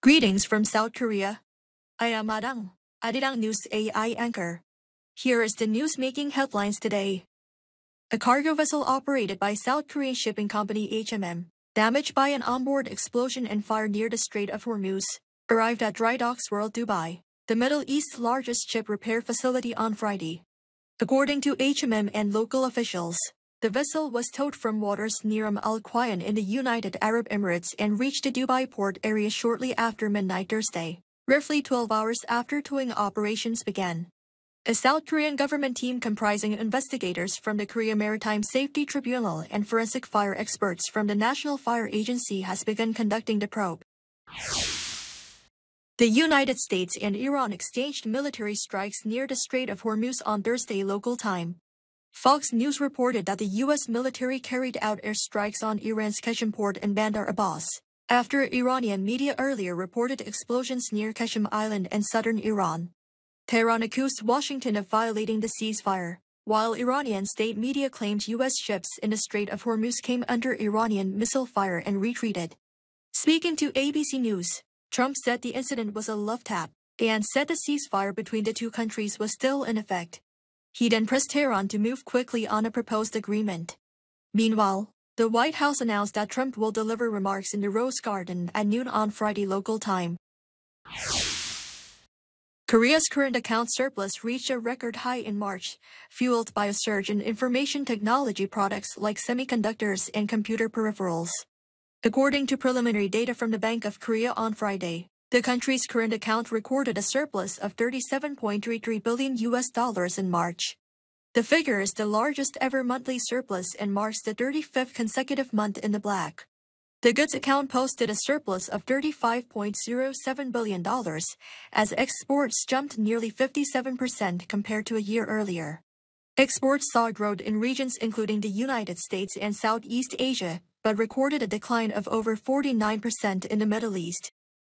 Greetings from South Korea. I am Adang, Arirang News AI anchor. Here is the news making headlines today. A cargo vessel operated by South Korean shipping company HMM, damaged by an onboard explosion and fire near the Strait of Hormuz, arrived at Dry Docks World Dubai, the Middle East's largest ship repair facility on Friday. According to HMM and local officials, the vessel was towed from waters near Al Quoin in the United Arab Emirates and reached the Dubai port area shortly after midnight Thursday, roughly 12 hours after towing operations began. A South Korean government team comprising investigators from the Korea Maritime Safety Tribunal and forensic fire experts from the National Fire Agency has begun conducting the probe. The United States and Iran exchanged military strikes near the Strait of Hormuz on Thursday local time. Fox News reported that the U.S. military carried out airstrikes on Iran's Qeshm port in Bandar Abbas, after Iranian media earlier reported explosions near Qeshm Island in southern Iran. Tehran accused Washington of violating the ceasefire, while Iranian state media claimed U.S. ships in the Strait of Hormuz came under Iranian missile fire and retreated. Speaking to ABC News, Trump said the incident was a love tap and said the ceasefire between the two countries was still in effect. He then pressed Tehran to move quickly on a proposed agreement. Meanwhile, the White House announced that Trump will deliver remarks in the Rose Garden at noon on Friday local time. Korea's current account surplus reached a record high in March, fueled by a surge in information technology products like semiconductors and computer peripherals. According to preliminary data from the Bank of Korea on Friday, the country's current account recorded a surplus of $37.33 billion in March. The figure is the largest ever monthly surplus and marks the 35th consecutive month in the black. The goods account posted a surplus of $35.07 billion, as exports jumped nearly 57% compared to a year earlier. Exports saw growth in regions including the United States and Southeast Asia, but recorded a decline of over 49% in the Middle East.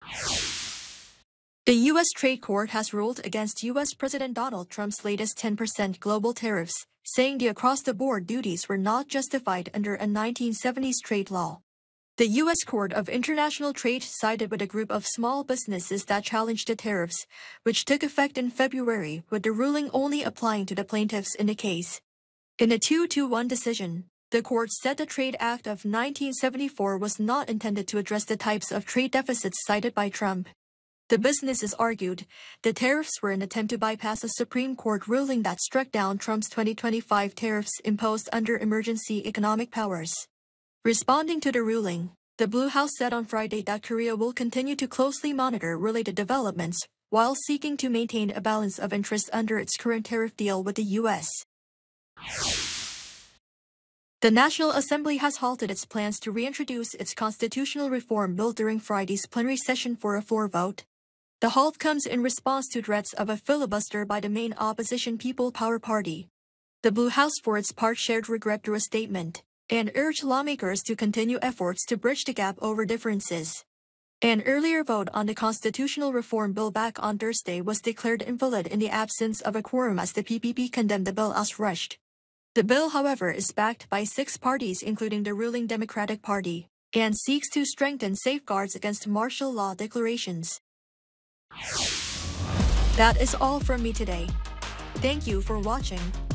The U.S. Trade Court has ruled against U.S. President Donald Trump's latest 10% global tariffs, saying the across-the-board duties were not justified under a 1970s trade law. The U.S. Court of International Trade sided with a group of small businesses that challenged the tariffs, which took effect in February, with the ruling only applying to the plaintiffs in the case. In a 2-1 decision, the court said the Trade Act of 1974 was not intended to address the types of trade deficits cited by Trump. The businesses argued the tariffs were an attempt to bypass a Supreme Court ruling that struck down Trump's 2025 tariffs imposed under emergency economic powers. Responding to the ruling, the Blue House said on Friday that Korea will continue to closely monitor related developments while seeking to maintain a balance of interest under its current tariff deal with the U.S. The National Assembly has halted its plans to reintroduce its constitutional reform bill during Friday's plenary session for a floor vote. The halt comes in response to threats of a filibuster by the main opposition People Power Party. The Blue House for its part shared regret through a statement and urged lawmakers to continue efforts to bridge the gap over differences. An earlier vote on the constitutional reform bill back on Thursday was declared invalid in the absence of a quorum as the PPP condemned the bill as rushed. The bill, however, is backed by 6 parties including the ruling Democratic Party and seeks to strengthen safeguards against martial law declarations. That is all from me today. Thank you for watching.